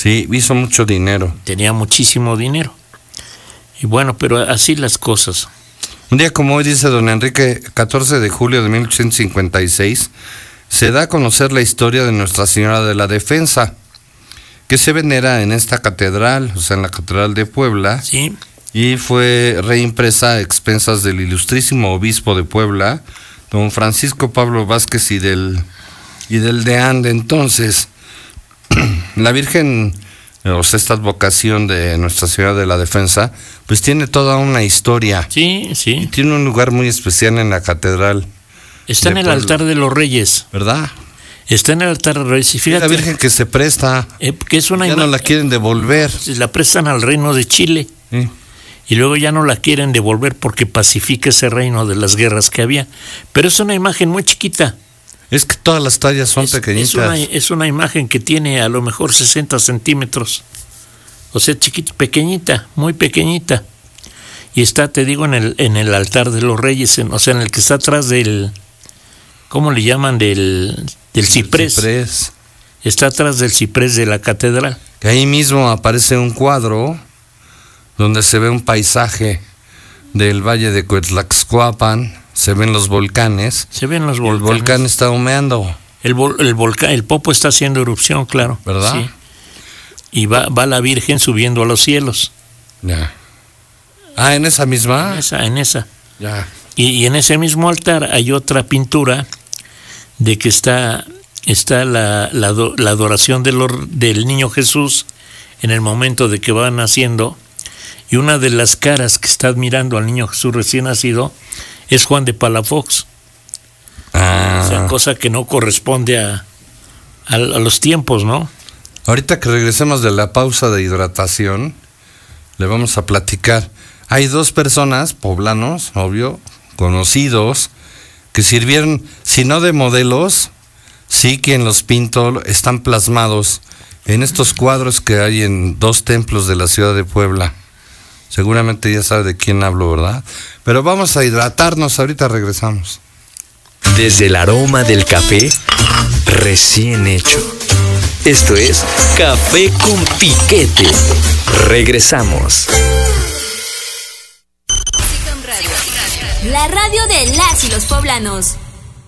Sí, hizo mucho dinero. Tenía muchísimo dinero. Y bueno, pero así las cosas. Un día como hoy, dice don Enrique, 14 de julio de 1856, se da a conocer la historia de Nuestra Señora de la Defensa, que se venera en esta catedral, o sea, en la Catedral de Puebla. Sí. Y fue reimpresa a expensas del ilustrísimo obispo de Puebla, don Francisco Pablo Vázquez y del deán de entonces. La Virgen, o sea, esta advocación de Nuestra Señora de la Defensa, pues tiene toda una historia. Sí, sí. Y tiene un lugar muy especial en la catedral. Está en el altar de los Reyes. ¿Verdad? Está en el altar de los Reyes. Y fíjate, la Virgen que se presta, que es una ya no la quieren devolver. La prestan al reino de Chile. Sí. Y luego ya no la quieren devolver porque pacifica ese reino de las guerras que había. Pero es una imagen muy chiquita. Es que todas las tallas son pequeñitas. Es una imagen que tiene a lo mejor 60 centímetros. O sea, chiquita, pequeñita, muy pequeñita. Y está, te digo, en el altar de los Reyes, o sea, en el que está atrás del, ¿cómo le llaman? Del ciprés. Está atrás del ciprés de la catedral. Que ahí mismo aparece un cuadro donde se ve un paisaje del valle de Coetlaxcoapan, se ven los volcanes. Se ven los volcanes. El volcán está humeando. El Popo está haciendo erupción, claro. ¿Verdad? Sí. Y va la Virgen subiendo a los cielos. Ya. Ah, ¿en esa misma? En esa. Ya. Y en ese mismo altar hay otra pintura de que está la adoración del niño Jesús en el momento de que va naciendo. Y una de las caras que está admirando al niño Jesús recién nacido es Juan de Palafox. O sea, cosa que no corresponde a los tiempos, ¿no? Ahorita que regresemos de la pausa de hidratación, le vamos a platicar. Hay dos personas, poblanos, obvio, conocidos, que sirvieron, si no de modelos, sí quien los pintó, están plasmados en estos cuadros que hay en dos templos de la ciudad de Puebla. Seguramente ya sabe de quién hablo, ¿verdad? Pero vamos a hidratarnos, ahorita regresamos. Desde el aroma del café recién hecho. Esto es Café con Piquete. Regresamos. La radio de las y los poblanos.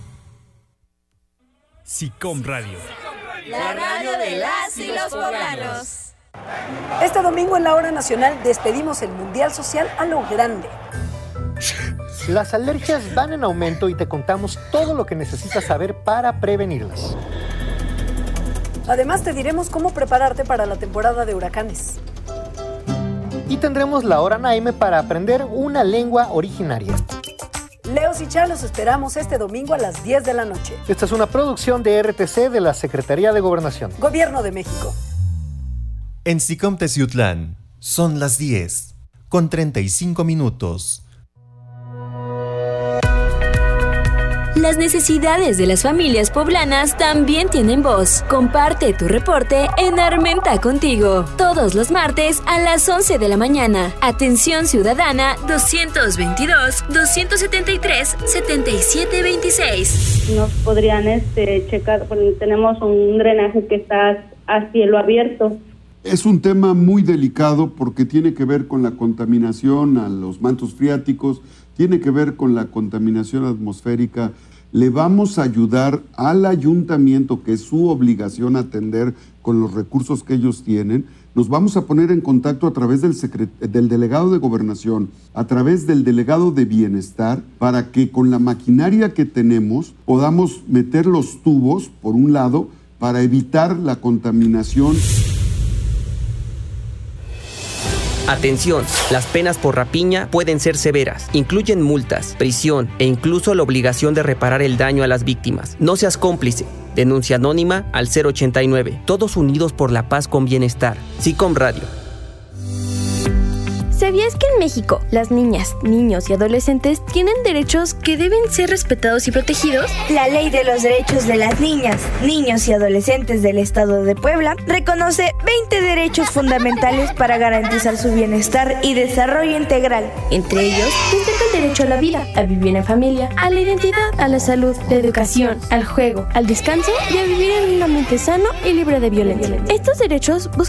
SICOM Radio. La radio de las y los poblanos. Este domingo en la Hora Nacional despedimos el Mundial Social a lo grande. Las alergias van en aumento y te contamos todo lo que necesitas saber para prevenirlas. Además te diremos cómo prepararte para la temporada de huracanes. Y tendremos la Hora Naime para aprender una lengua originaria. Leos y Char los esperamos este domingo a las 10 de la noche. Esta es una producción de RTC de la Secretaría de Gobernación. Gobierno de México. En SICOM Teciutlán son las 10:35. Las necesidades de las familias poblanas también tienen voz. Comparte tu reporte en Armenta Contigo. Todos los martes a las 11 de la mañana. Atención ciudadana 222-273-7726. Nos podrían checar, tenemos un drenaje que está a cielo abierto. Es un tema muy delicado porque tiene que ver con la contaminación a los mantos freáticos, tiene que ver con la contaminación atmosférica. Le vamos a ayudar al ayuntamiento, que es su obligación atender con los recursos que ellos tienen. Nos vamos a poner en contacto a través del delegado de Gobernación, a través del delegado de Bienestar, para que con la maquinaria que tenemos podamos meter los tubos, por un lado, para evitar la contaminación. Atención, las penas por rapiña pueden ser severas. Incluyen multas, prisión e incluso la obligación de reparar el daño a las víctimas. No seas cómplice. Denuncia anónima al 089. Todos unidos por la paz con bienestar. SICOM Radio. ¿Sabías que en México las niñas, niños y adolescentes tienen derechos que deben ser respetados y protegidos? La Ley de los Derechos de las Niñas, Niños y Adolescentes del Estado de Puebla reconoce 20 derechos fundamentales para garantizar su bienestar y desarrollo integral. Entre ellos, destaca el derecho a la vida, a vivir en familia, a la identidad, a la salud, la educación, al juego, al descanso y a vivir en un ambiente sano y libre de violencia. Estos derechos buscan